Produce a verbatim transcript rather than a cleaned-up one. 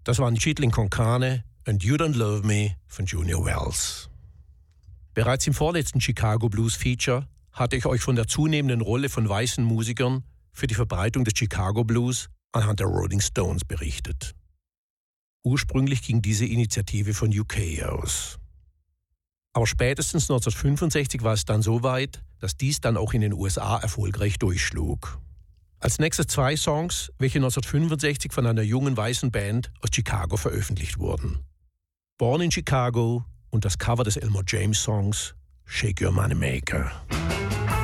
Das waren Chitlin con Carne und You Don't Love Me von Junior Wells. Bereits im vorletzten Chicago Blues Feature hatte ich euch von der zunehmenden Rolle von weißen Musikern für die Verbreitung des Chicago Blues anhand der Rolling Stones berichtet. Ursprünglich ging diese Initiative von U K aus. Aber spätestens neunzehnhundertfünfundsechzig war es dann so weit, dass dies dann auch in den U S A erfolgreich durchschlug. Als nächstes zwei Songs, welche neunzehnhundertfünfundsechzig von einer jungen weißen Band aus Chicago veröffentlicht wurden. Born in Chicago und das Cover des Elmore James Songs Shake Your Money Maker.